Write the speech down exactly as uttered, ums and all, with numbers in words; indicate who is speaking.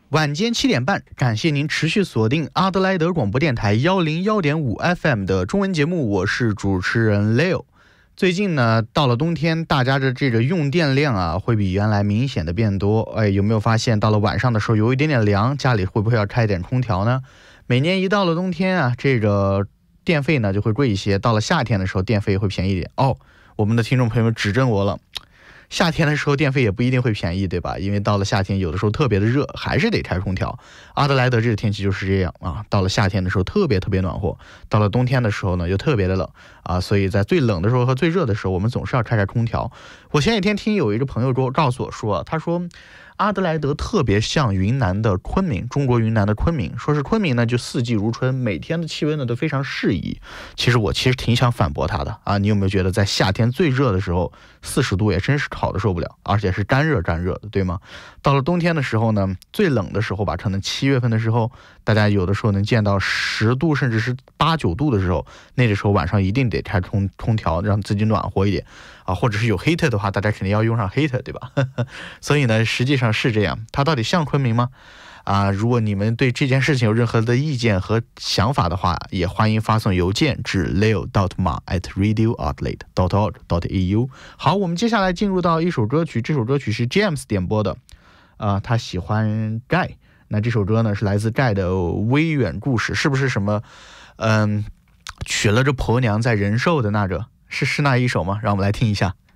Speaker 1: 晚间七点半，感谢您持续锁定阿德莱德广播电台幺零幺点五 F M 的中文节目，我是主持人 Leo。最近呢，到了冬天，大家的这个用电量啊，会比原来明显的变多。哎，有没有发现到了晚上的时候有一点点凉，家里会不会要开一点空调呢？每年一到了冬天啊，这个电费呢就会贵一些，到了夏天的时候电费会便宜一点。哦，我们的听众朋友们指正我了。夏天的时候电费也不一定会便宜，对吧？因为到了夏天有的时候特别的热，还是得开空调。阿德莱德这个天气就是这样啊，到了夏天的时候特别特别暖和，到了冬天的时候呢又特别的冷啊，所以在最冷的时候和最热的时候我们总是要开开空调。我前几天听有一个朋友说告诉我说，他说阿德莱德特别像云南的昆明，中国云南的昆明，说是昆明呢就四季如春，每天的气温呢都非常适宜。其实我其实挺想反驳他的啊，你有没有觉得在夏天最热的时候四十度也真是烤的受不了，而且是干热干热的，对吗？到了冬天的时候呢，最冷的时候吧，可能七月份的时候，大家有的时候能见到十度甚至是八九度的时候，那个时候晚上一定得开空空调，让自己暖和一点啊，或者是有 heater 的话，大家肯定要用上 heater， 对吧？所以呢，实际上是这样，它到底像昆明吗？啊，如果你们对这件事情有任何的意见和想法的话，也欢迎发送邮件至 leo dot ma at radio outlet dot org dot e u。好，我们接下来进入到一首歌曲，这首歌曲是 James 点播的，啊，他喜欢盖。那这首歌呢是来自盖的《微远故事》，是不是什么，嗯，娶了这婆娘在人寿的那个，是是那一首吗？让我们来听一下。